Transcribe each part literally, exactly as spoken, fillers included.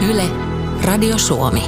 Yle, Radio Suomi.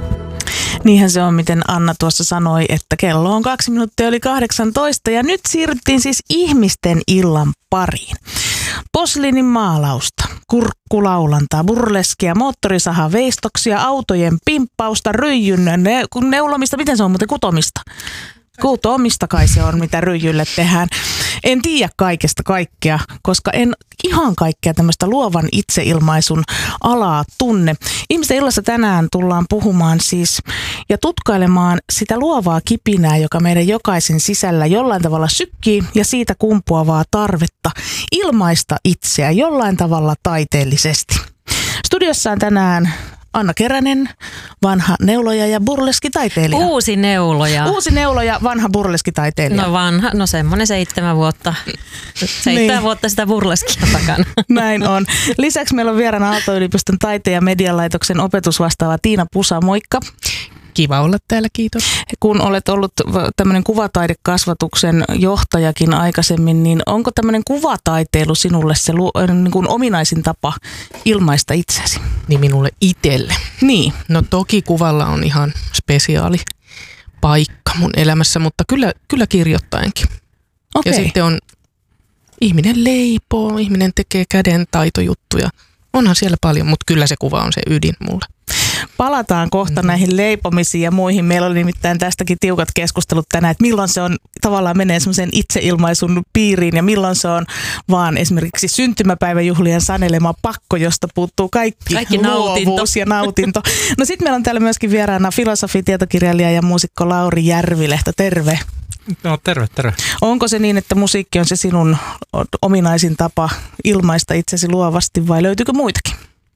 Niinhän se on, miten Anna tuossa sanoi, että kello on kaksi minuuttia yli kahdeksantoista ja nyt siirryttiin siis ihmisten illan pariin. Posliinin maalausta, kurkkulaulantaa, burleskia, moottorisahan veistoksia, autojen pimppausta, ryijyn ne, neulomista, miten se on muuten kutomista? Kutomista kai se on, mitä ryijylle tehdään. En tiedä kaikesta kaikkea, koska en ihan kaikkea tämmöistä luovan itseilmaisun alaa tunne. Ihmisten illassa tänään tullaan puhumaan siis ja tutkailemaan sitä luovaa kipinää, joka meidän jokaisen sisällä jollain tavalla sykkii ja siitä kumpuavaa tarvetta ilmaista itseä jollain tavalla taiteellisesti. Studiossa on tänään Anna Keränen, vanha neuloja ja burleskitaiteilija. Uusi neuloja. Uusi neuloja, vanha burleskitaiteilija. No vanha, no semmoinen seitsemän vuotta. Seitsemän niin. vuotta sitä burleskia takana. Näin on. Lisäksi meillä on vieraana Aalto-yliopiston taiteen ja medialaitoksen opetusvastaava Tiina Pusa, moikka. Kiva olla täällä, kiitos. Kun olet ollut tämmöinen kuvataidekasvatuksen johtajakin aikaisemmin, niin onko tämmöinen kuvataiteilu sinulle se niin kuin ominaisin tapa ilmaista itseäsi? Niin minulle itselle. Niin. No toki kuvalla on ihan spesiaali paikka mun elämässä, mutta kyllä, kyllä kirjoittaenkin. Okei. Ja sitten on, ihminen leipoo, ihminen tekee käden taitojuttuja. Onhan siellä paljon, mutta kyllä se kuva on se ydin mulle. Palataan kohta näihin leipomisiin ja muihin. Meillä oli nimittäin tästäkin tiukat keskustelut tänään, että milloin se on tavallaan menee semmoisen itseilmaisun piiriin ja milloin se on vaan esimerkiksi syntymäpäiväjuhlien sanelema pakko, josta puuttuu kaikki, kaikki luovuus nautinto. ja nautinto. No sitten meillä on täällä myöskin vieraana filosofi, tietokirjailija ja muusikko Lauri Järvilehto. Terve. No terve, terve. Onko se niin, että musiikki on se sinun ominaisin tapa ilmaista itsesi luovasti vai löytyykö muitakin?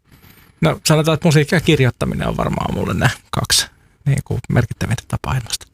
No sanotaan, että musiikki ja kirjoittaminen on varmaan mulle nämä kaksi niin kuin merkittävintä tapaa ilmaista.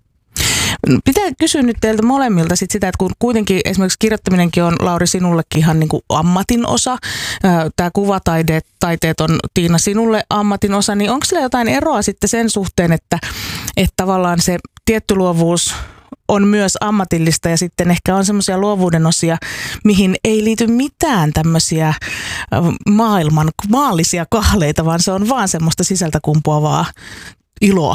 Pitää kysyä nyt teiltä molemmilta sit sitä, että kun kuitenkin esimerkiksi kirjoittaminenkin on, Lauri, sinullekin ihan niin kuin ammatin osa. Tämä kuvataiteet taiteet on, Tiina, sinulle ammatin osa, niin onko sillä jotain eroa sitten sen suhteen, että, että tavallaan se tietty luovuus on myös ammatillista ja sitten ehkä on semmoisia luovuuden osia, mihin ei liity mitään tämmöisiä maailman maallisia kahleita, vaan se on vaan semmoista sisältä kumpuavaa iloa.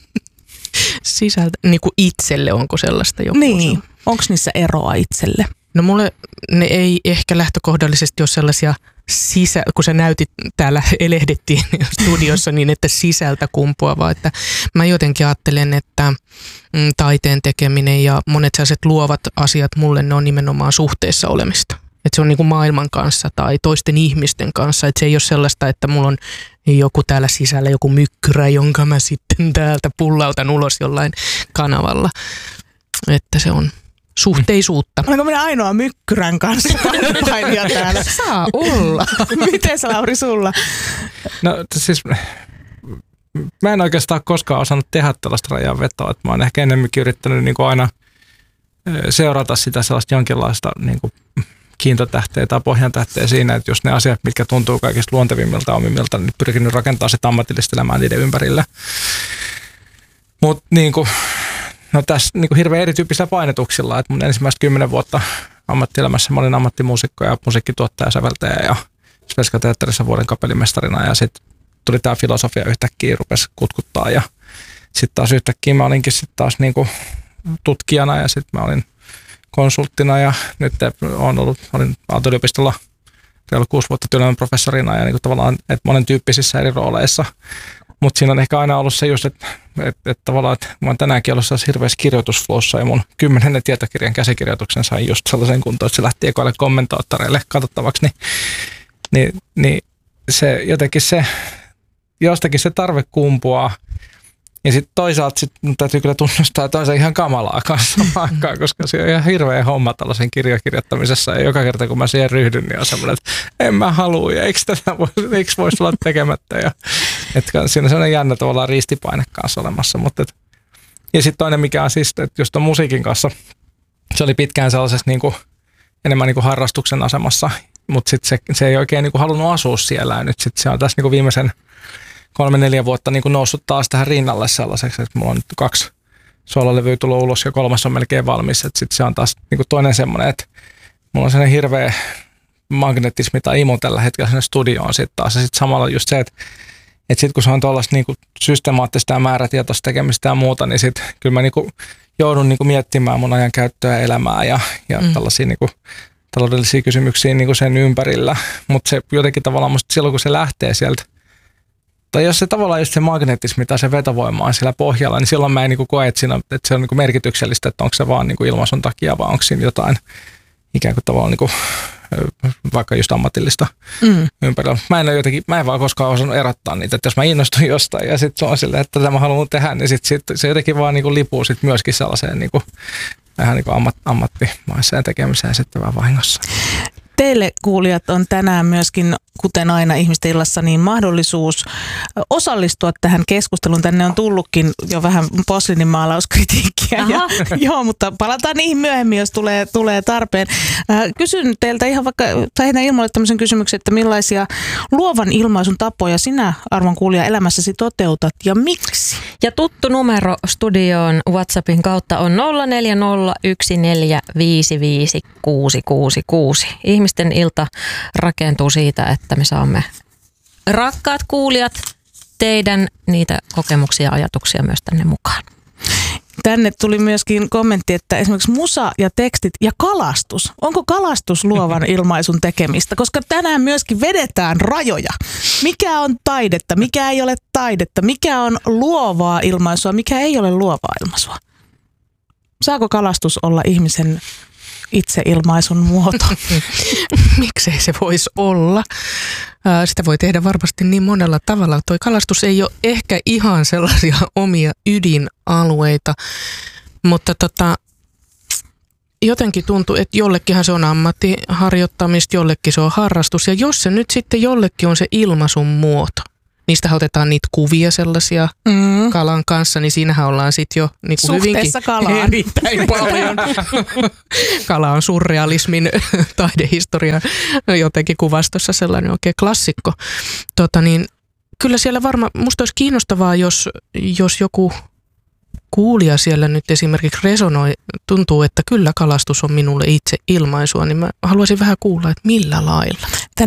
Sisältä, niin kuin itselle onko sellaista joku? Niin, onko niissä eroa itselle? No mulle ne ei ehkä lähtökohdallisesti ole sellaisia sisä, kun sä näytit täällä, elehdittiin studiossa niin, että sisältä kumpuavaa, että mä jotenkin ajattelen, että mm, taiteen tekeminen ja monet sellaiset luovat asiat mulle, ne on nimenomaan suhteessa olemista. Että se on niin kuin maailman kanssa tai toisten ihmisten kanssa, että se ei ole sellaista, että mulla on joku täällä sisällä, joku mykkyrä, jonka mä sitten täältä pullautan ulos jollain kanavalla, että se on suhteisuutta. Olenko minä ainoa mykkyrän kanssa painija täällä? Saa olla. Miten sä, Lauri, sulla? No siis mä en oikeastaan koskaan osannut tehdä tällaista rajanvetoa. Että mä oon ehkä enemmänkin yrittänyt niin kuin aina seurata sitä sellaista jonkinlaista niin kuin kiintotähteä tai pohjantähteä siinä, että just ne asiat, mitkä tuntuu kaikista luontevimmilta omimmilta, niin pyrkinyt rakentamaan sitä ammatillista elämää niiden ympärillä. Mutta niin kuin no tässä niin kuin hirveän erityyppisillä painetuksilla, että mun ensimmäistä kymmenen vuotta ammattielämässä mä olin ammattimuusikko ja musiikkituottaja, säveltäjä ja Svenska Teatterissa vuoden kapellimestarina ja sitten tuli tää filosofia yhtäkkiä, rupesi kutkuttaa ja sitten taas yhtäkkiä mä olinkin sitten taas niin kuin tutkijana ja sitten mä olin konsulttina ja nyt olen ollut, olin Aalto-yliopistolla reilu kuusi vuotta työelämän professorina ja niin kuin tavallaan että monen tyyppisissä eri rooleissa. Mutta siinä on ehkä aina ollut se just, että et, et tavallaan, että mä oon tänäänkin ollut sellaisessa hirveässä kirjoitusflossa ja mun kymmenennen tietokirjan käsikirjoituksen sain just sellaisen kuntoon, että se lähti ekoille kommentaattoreille katsottavaksi, niin, niin, niin se jotenkin se, jostakin se tarve kumpuaa. Ja sitten toisaalta sit, täytyy kyllä tunnustaa, että on se ihan kamalaa kanssa aikaan, koska se on ihan hirveä homma tällaisen kirjakirjoittamisessa. Ja joka kerta kun mä siihen ryhdyn, niin on semmoinen, että en mä halua ja eikö tätä voi, eikö voisi olla tekemättä. Ja, että siinä on sellainen jännä tavallaan ristipaine kanssa olemassa. Mutta et, ja sitten toinen mikä on siis, että just ton musiikin kanssa, se oli pitkään sellaisessa niin kuin, enemmän niin kuin harrastuksen asemassa, mutta sitten se, se ei oikein niin kuin halunnut asua siellä. Ja nyt sitten se on tässä niin kuin viimeisen kolme, neljä vuotta niin kuin noussut taas tähän rinnalle sellaiseksi, että mulla on nyt kaksi soololevyä tullut ulos ja kolmas on melkein valmis. Että sitten se on taas niin kuin toinen semmoinen, että mulla on sellainen hirveä magnetismi tai imo tällä hetkellä sinne studioon sitten taas. Ja sitten samalla just se, että Että sitten kun se on tuollaista niinku systemaattista ja määrätietoista tekemistä ja muuta, niin sitten kyllä mä niinku joudun niinku miettimään mun ajan käyttöä ja elämää ja, ja mm. tällaisia niinku taloudellisia kysymyksiä niinku sen ympärillä. Mutta se jotenkin tavallaan musta silloin, kun se lähtee sieltä, tai jos se tavallaan just se magnetismi tai se vetovoima on siellä pohjalla, niin silloin mä en niinku koe, että, siinä, että se on niinku merkityksellistä, että onko se vaan niinku ilmaisun takia vai onko siinä jotain ikään kuin tavallaan niinku, vaikka just ammatillista mm. ympärillä. Mä en, jotenkin, mä en vaan koskaan osannut erottaa niitä, että jos mä innostun jostain ja sitten se on silleen, että tätä mä haluan tehdä, niin sit, sit, se jotenkin vaan niinku lipuu sit myöskin sellaiseen niinku, vähän niinku ammat, ammattimaiseen tekemiseen sitten vähän vahingossa. Teille kuulijat on tänään myöskin, kuten aina Ihmisten illassa, niin mahdollisuus osallistua tähän keskusteluun. Tänne on tullutkin jo vähän Poslinin maalauskritiikkiä. Ja, joo, mutta palataan niihin myöhemmin, jos tulee, tulee tarpeen. Äh, kysyn teiltä ihan vaikka, tai heitän ilmoille tämmöisen kysymyksen, että millaisia luovan ilmaisun tapoja sinä, arvon kuulija, elämässäsi toteutat ja miksi? Ja tuttu numero studioon WhatsAppin kautta on nolla neljä nolla yksi neljä viisi viisi kuusi kuusi kuusi. Ihmisten ilta rakentuu siitä, että me saamme, rakkaat kuulijat, teidän niitä kokemuksia ja ajatuksia myös tänne mukaan. Tänne tuli myöskin kommentti, että esimerkiksi musa ja tekstit ja kalastus. Onko kalastus luovan ilmaisun tekemistä? Koska tänään myöskin vedetään rajoja. Mikä on taidetta, mikä ei ole taidetta, mikä on luovaa ilmaisua, mikä ei ole luovaa ilmaisua? Saako kalastus olla ihmisen itseilmaisun muoto? Miksei se voisi olla? Sitä voi tehdä varmasti niin monella tavalla. Toi kalastus ei ole ehkä ihan sellaisia omia ydinalueita, mutta tota, jotenkin tuntuu, että jollekinhan se on ammattiharjoittamista, jollekin se on harrastus. Ja jos se nyt sitten jollekin on se ilmaisun muoto, niistä otetaan niitä kuvia sellaisia mm. kalan kanssa, niin siinähän ollaan sitten jo niinku hyvinkin erittäin paljon. Kala on surrealismin taidehistoria jotenkin kuvastossa sellainen oikein klassikko. Tota niin, kyllä siellä varmaan, musta olisi kiinnostavaa, jos, jos joku kuulija siellä nyt esimerkiksi resonoi, tuntuu, että kyllä kalastus on minulle itse ilmaisua, niin mä haluaisin vähän kuulla, että millä lailla.